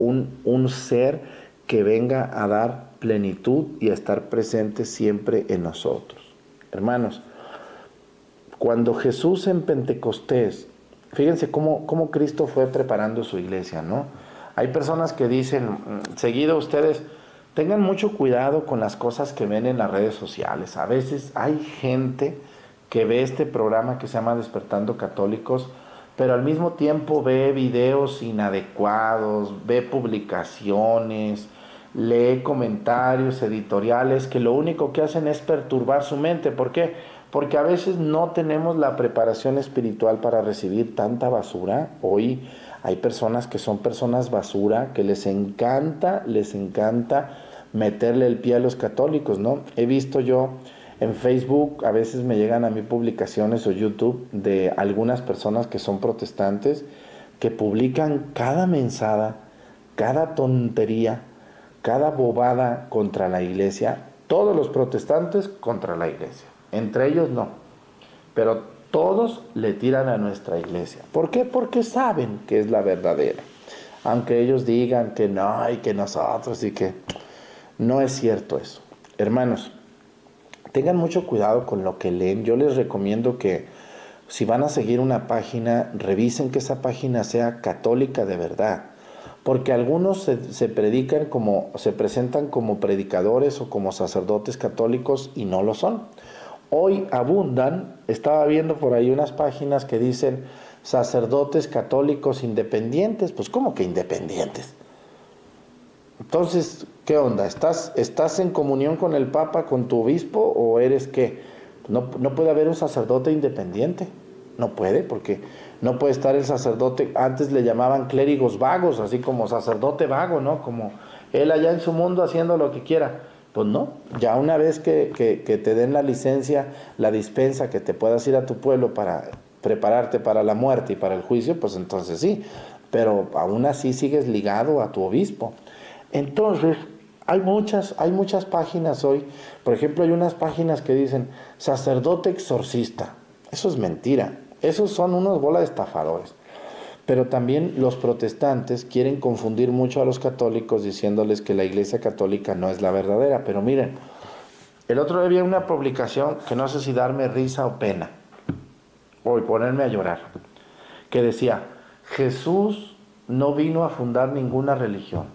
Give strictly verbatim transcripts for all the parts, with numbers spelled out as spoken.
un, un ser que venga a dar plenitud y a estar presente siempre en nosotros. Hermanos, cuando Jesús en Pentecostés, fíjense cómo, cómo Cristo fue preparando su iglesia, ¿no? Hay personas que dicen, seguido ustedes, tengan mucho cuidado con las cosas que ven en las redes sociales. A veces hay gente que ve este programa que se llama Despertando Católicos, pero al mismo tiempo ve videos inadecuados, ve publicaciones, lee comentarios editoriales que lo único que hacen es perturbar su mente. ¿Por qué? Porque a veces no tenemos la preparación espiritual para recibir tanta basura. Hoy hay personas que son personas basura, que les encanta, les encanta meterle el pie a los católicos, ¿no? He visto yo en Facebook, a veces me llegan a mí publicaciones o YouTube de algunas personas que son protestantes, que publican cada mensada, cada tontería, cada bobada contra la iglesia. Todos los protestantes contra la iglesia, entre ellos no, pero todos le tiran a nuestra iglesia. ¿Por qué? Porque saben que es la verdadera, aunque ellos digan que no, y que nosotros, y que no es cierto eso. Hermanos, tengan mucho cuidado con lo que leen. Yo les recomiendo que si van a seguir una página, revisen que esa página sea católica de verdad, porque algunos se, se predican como, se presentan como predicadores o como sacerdotes católicos y no lo son. Hoy abundan, estaba viendo por ahí unas páginas que dicen sacerdotes católicos independientes. Pues ¿cómo que independientes? Entonces, ¿qué onda? ¿Estás, estás en comunión con el Papa, con tu obispo, o eres qué? No, no puede haber un sacerdote independiente. No puede, porque no puede estar el sacerdote. Antes le llamaban clérigos vagos, así como sacerdote vago, ¿no? Como él allá en su mundo haciendo lo que quiera. Pues no, ya una vez que, que, que te den la licencia, la dispensa, que te puedas ir a tu pueblo para prepararte para la muerte y para el juicio, pues entonces sí. Pero aún así sigues ligado a tu obispo. Entonces, hay muchas, hay muchas páginas hoy. Por ejemplo, hay unas páginas que dicen sacerdote exorcista. Eso es mentira. Esos son unos bola de estafadores. Pero también los protestantes quieren confundir mucho a los católicos diciéndoles que la iglesia católica no es la verdadera. Pero miren, el otro día había una publicación que no sé si darme risa o pena, o ponerme a llorar, que decía, Jesús no vino a fundar ninguna religión.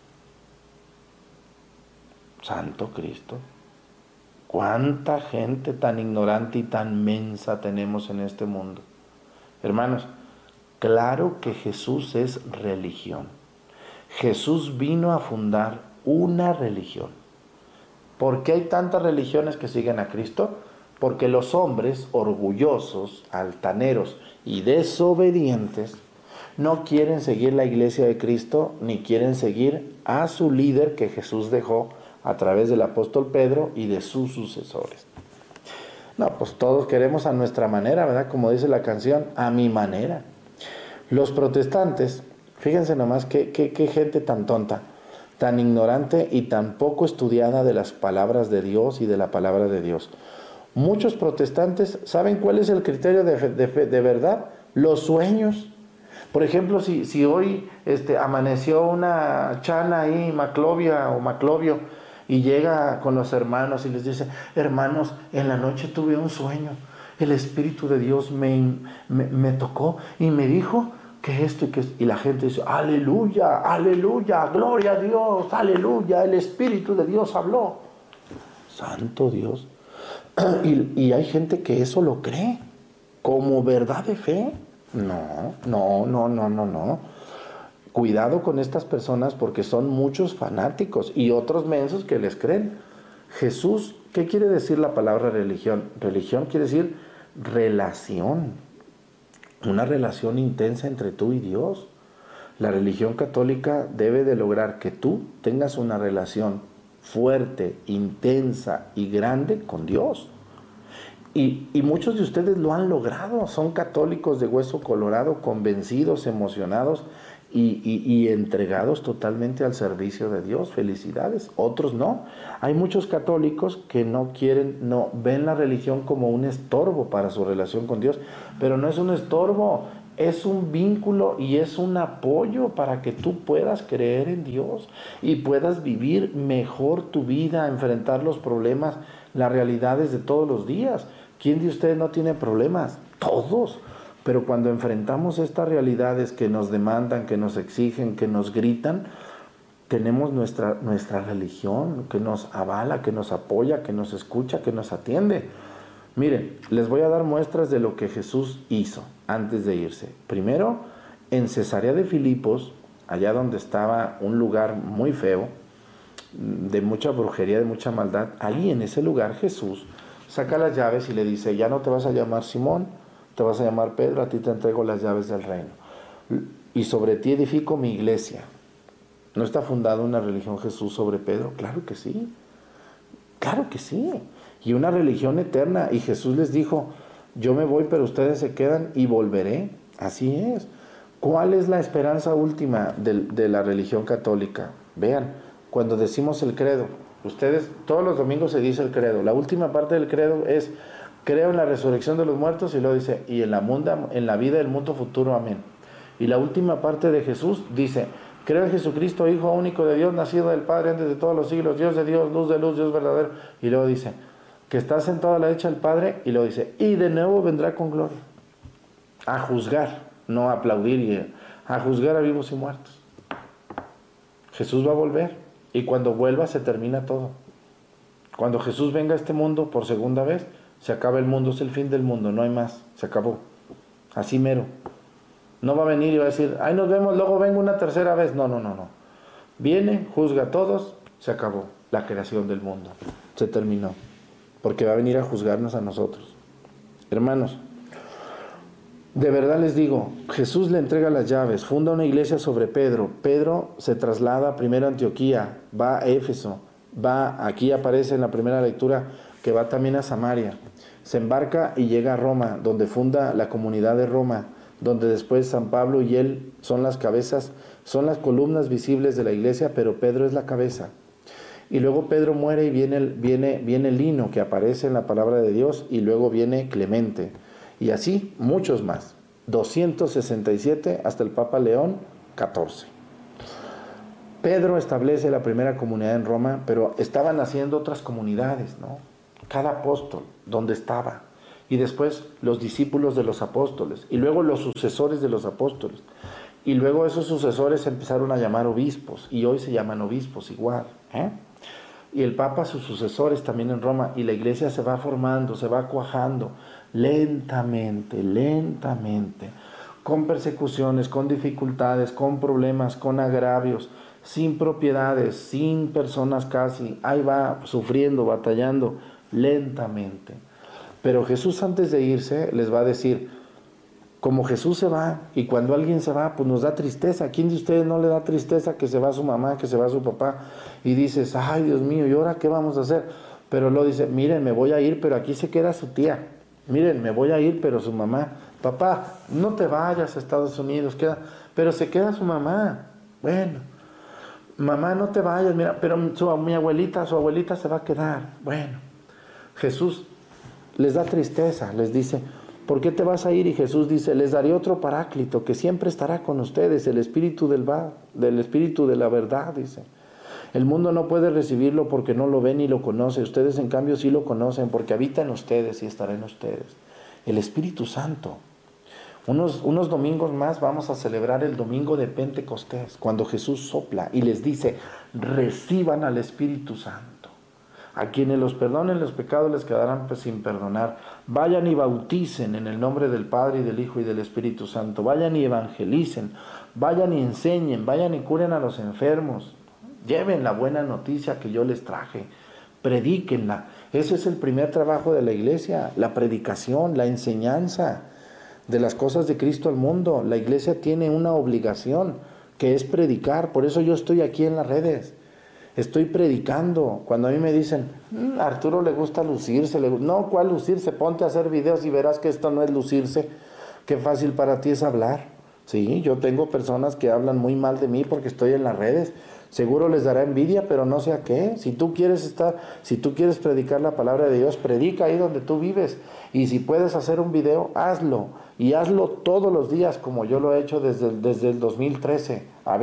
Santo Cristo, cuánta gente tan ignorante y tan mensa tenemos en este mundo. Hermanos, claro que Jesús es religión. Jesús vino a fundar una religión. ¿Por qué hay tantas religiones que siguen a Cristo? Porque los hombres orgullosos, altaneros y desobedientes no quieren seguir la iglesia de Cristo, ni quieren seguir a su líder que Jesús dejó a través del apóstol Pedro y de sus sucesores. No, pues todos queremos a nuestra manera, ¿verdad? Como dice la canción, a mi manera. Los protestantes, fíjense nomás qué, qué, qué gente tan tonta, tan ignorante y tan poco estudiada de las palabras de Dios y de la palabra de Dios. Muchos protestantes, ¿saben cuál es el criterio de, de, de verdad? Los sueños. Por ejemplo, si, si hoy este, amaneció una chana ahí, Maclovia o Maclovio, y llega con los hermanos y les dice, hermanos, en la noche tuve un sueño, el Espíritu de Dios me, me, me tocó y me dijo que esto y que esto. Y la gente dice, aleluya, aleluya, gloria a Dios, aleluya, el Espíritu de Dios habló. Santo Dios. Y, y hay gente que eso lo cree como verdad de fe. No, no, no, no, no, no. Cuidado con estas personas porque son muchos fanáticos y otros mensos que les creen. Jesús, ¿qué quiere decir la palabra religión? Religión quiere decir relación. Una relación intensa entre tú y Dios. La religión católica debe de lograr que tú tengas una relación fuerte, intensa y grande con Dios. Y, y muchos de ustedes lo han logrado, son católicos de hueso colorado, convencidos, emocionados y, y, y entregados totalmente al servicio de Dios. Felicidades. Otros no. Hay muchos católicos que no quieren, no ven la religión como un estorbo para su relación con Dios, pero no es un estorbo. es un vínculo y es un apoyo para que tú puedas creer en Dios y puedas vivir mejor tu vida, enfrentar los problemas, las realidades de todos los días. ¿Quién de ustedes no tiene problemas? Todos. Pero cuando enfrentamos estas realidades que nos demandan, que nos exigen, que nos gritan, tenemos nuestra, nuestra religión que nos avala, que nos apoya, que nos escucha, que nos atiende. Miren, les voy a dar muestras de lo que Jesús hizo antes de irse. Primero, en Cesarea de Filipos, allá donde estaba un lugar muy feo, de mucha brujería, de mucha maldad, ahí en ese lugar Jesús saca las llaves y le dice, ya no te vas a llamar Simón, te vas a llamar Pedro, a ti te entrego las llaves del reino. Y sobre ti edifico mi iglesia. ¿No está fundada una religión Jesús sobre Pedro? Claro que sí, claro que sí. Y una religión eterna. Y Jesús les dijo, yo me voy, pero ustedes se quedan y volveré. Así es. ¿Cuál es la esperanza última de, de la religión católica? Vean, cuando decimos el credo, ustedes, todos los domingos se dice el credo. La última parte del credo es, creo en la resurrección de los muertos, y luego dice, y en la, munda, en la vida del mundo futuro, amén. Y la última parte de Jesús dice, creo en Jesucristo, Hijo único de Dios, nacido del Padre antes de todos los siglos, Dios de Dios, luz de luz, Dios verdadero. Y luego dice, que está sentado a la derecha del Padre, y luego dice, y de nuevo vendrá con gloria, a juzgar, no a aplaudir, y a juzgar a vivos y muertos. Jesús va a volver, y cuando vuelva se termina todo. Cuando Jesús venga a este mundo por segunda vez, se acaba el mundo, es el fin del mundo, no hay más, se acabó. Así mero. No va a venir y va a decir, ay, nos vemos, luego vengo una tercera vez. No, no, no, no. Viene, juzga a todos, se acabó la creación del mundo. Se terminó. Porque va a venir a juzgarnos a nosotros. Hermanos, de verdad les digo, Jesús le entrega las llaves, funda una iglesia sobre Pedro. Pedro se traslada primero a Antioquía, va a Éfeso, va, aquí aparece en la primera lectura, que va también a Samaria. Se embarca y llega a Roma, donde funda la comunidad de Roma, donde después San Pablo y él son las cabezas, son las columnas visibles de la iglesia, pero Pedro es la cabeza. Y luego Pedro muere y viene, viene, viene Lino, que aparece en la palabra de Dios, y luego viene Clemente. Y así muchos más. doscientos sesenta y siete hasta el Papa León catorce. Pedro establece la primera comunidad en Roma, pero estaban haciendo otras comunidades, ¿no? Cada apóstol, donde estaba. Y después los discípulos de los apóstoles, y luego los sucesores de los apóstoles. Y luego esos sucesores empezaron a llamar obispos, y hoy se llaman obispos igual, ¿eh? Y el Papa, sus sucesores también en Roma, y la iglesia se va formando, se va cuajando, lentamente, lentamente, con persecuciones, con dificultades, con problemas, con agravios, sin propiedades, sin personas casi, ahí va sufriendo, batallando, lentamente. Pero Jesús antes de irse les va a decir, como Jesús se va, y cuando alguien se va, pues nos da tristeza. ¿A quién de ustedes no le da tristeza que se va su mamá, que se va su papá? Y dices, ay Dios mío, ¿y ahora qué vamos a hacer? Pero luego dice, miren, me voy a ir, pero aquí se queda su tía. Miren, me voy a ir, pero su mamá. Papá, no te vayas a Estados Unidos, queda, pero se queda su mamá. Bueno, mamá, no te vayas, mira, pero su, mi abuelita, su abuelita se va a quedar. Bueno, Jesús les da tristeza, les dice, ¿por qué te vas a ir? Y Jesús dice, les daré otro paráclito que siempre estará con ustedes, el Espíritu del, va, del Espíritu de la verdad, dice. El mundo no puede recibirlo porque no lo ve ni lo conoce. Ustedes en cambio sí lo conocen porque habita en ustedes y estará en ustedes. El Espíritu Santo. Unos, unos domingos más vamos a celebrar el domingo de Pentecostés, cuando Jesús sopla y les dice, reciban al Espíritu Santo. A quienes los perdonen los pecados les quedarán pues sin perdonar. Vayan y bauticen en el nombre del Padre y del Hijo y del Espíritu Santo. Vayan y evangelicen, vayan y enseñen, vayan y curen a los enfermos. Lleven la buena noticia que yo les traje, predíquenla. Ese es el primer trabajo de la iglesia, la predicación, la enseñanza de las cosas de Cristo al mundo. La iglesia tiene una obligación que es predicar, por eso yo estoy aquí en las redes. Estoy predicando. Cuando a mí me dicen, mmm, a Arturo le gusta lucirse, le... no, ¿cuál lucirse? Ponte a hacer videos y verás que esto no es lucirse. Qué fácil para ti es hablar. Sí, yo tengo personas que hablan muy mal de mí porque estoy en las redes. Seguro les dará envidia, pero no sé a qué. Si tú quieres estar, si tú quieres predicar la palabra de Dios, predica ahí donde tú vives. Y si puedes hacer un video, hazlo. y hazlo todos los días como yo lo he hecho desde, el- desde el dos mil trece. A